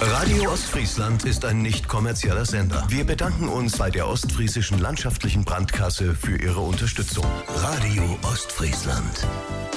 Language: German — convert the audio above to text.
Radio Ostfriesland ist ein nicht kommerzieller Sender. Wir bedanken uns bei der Ostfriesischen Landschaftlichen Brandkasse für ihre Unterstützung. Radio Ostfriesland.